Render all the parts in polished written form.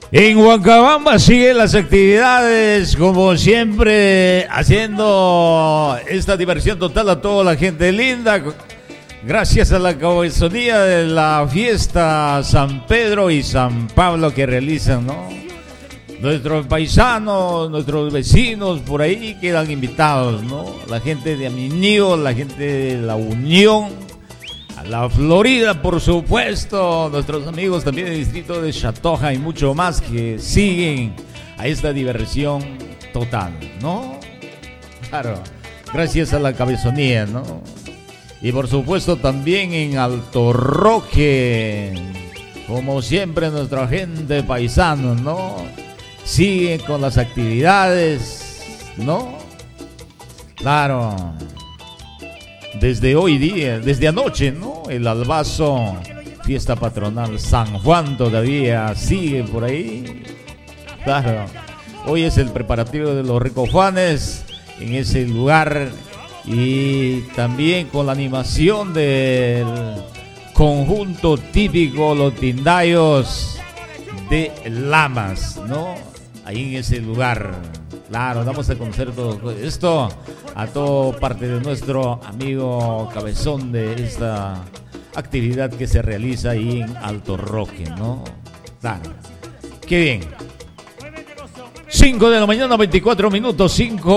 En Huancabamba siguen las actividades, como siempre, haciendo esta diversión total a toda la gente linda. Gracias a la cabezonía de la fiesta San Pedro y San Pablo que realizan, ¿no? Nuestros paisanos, nuestros vecinos por ahí quedan invitados, ¿no? La gente de Aminío, la gente de La Unión, a la Florida, por supuesto, nuestros amigos también del distrito de Chatoja y mucho más que siguen a esta diversión total, ¿no? Claro, gracias a la cabezonía, ¿no? Y por supuesto también en Alto Roque, como siempre nuestra gente paisano, ¿no? Siguen con las actividades, ¿no? Claro. Desde hoy día, desde anoche, ¿no? El Albazo, fiesta patronal San Juan todavía sigue por ahí. Claro. Hoy es el preparativo de los ricofanes en ese lugar. Y también con la animación del conjunto típico, los tindayos de Lamas, ¿no? Ahí en ese lugar. Claro, vamos a conocer todo esto a toda parte de nuestro amigo cabezón de esta actividad que se realiza ahí en Alto Roque, ¿no? Claro. Qué bien. 5 de la mañana, 24 minutos,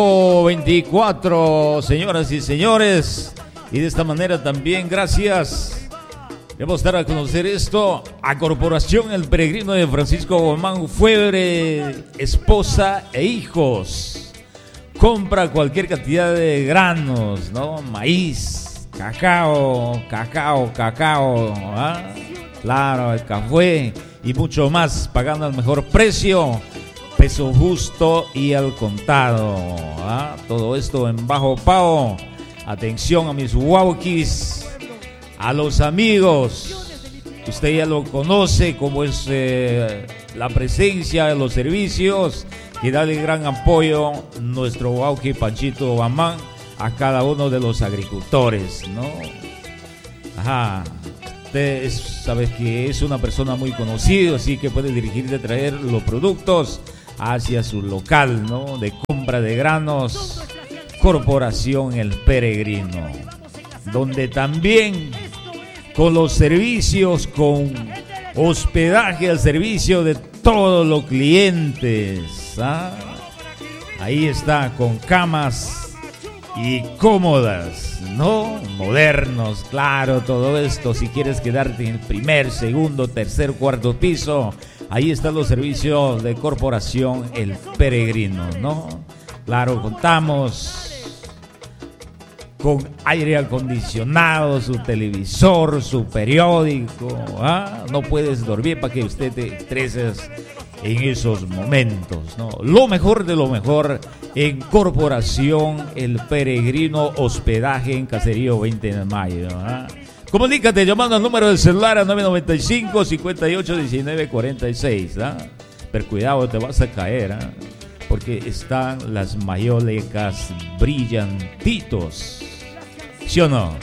5:24, señoras y señores. Y de esta manera también, gracias. Debemos dar a conocer esto a Corporación El Peregrino de Francisco Guzmán Fuebre, esposa e hijos. Compra cualquier cantidad de granos, ¿no? Maíz, cacao, ¿ah? Claro, el café y mucho más, pagando al mejor precio. Peso justo y al contado, ¿ah? Todo esto en bajo pago. Atención a mis huauquis, a los amigos. Usted ya lo conoce, como es la presencia de los servicios que da el gran apoyo nuestro huauqui Panchito Bamán a cada uno de los agricultores, ¿no? Ajá. Usted sabe que es una persona muy conocida, así que puede dirigirse a traer los productos hacia su local, ¿no? De compra de granos, Corporación El Peregrino, donde también con los servicios, con hospedaje al servicio de todos los clientes, ¿ah? Ahí está, con camas y cómodas, ¿no? Modernos, claro, todo esto. Si quieres quedarte en el primer, segundo, tercer, cuarto piso, ahí están los servicios de Corporación El Peregrino, ¿no? Claro, contamos con aire acondicionado, su televisor, su periódico, ¿ah? No puedes dormir para que usted te estreses en esos momentos, ¿no? Lo mejor de lo mejor en Corporación El Peregrino, hospedaje en Caserío 20 de Mayo, ¿ah? Comunícate llamando al número del celular a 995-581946, ¿ah? Pero cuidado, te vas a caer, ¿ah? Porque están las mayolecas brillantitos. ¿Sí o no?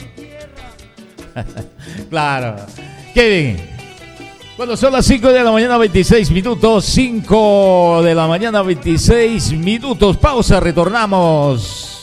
Claro. Qué bien. Bueno, son las 5 de la mañana, 26 minutos. 5 de la mañana, 26 minutos. Pausa, retornamos.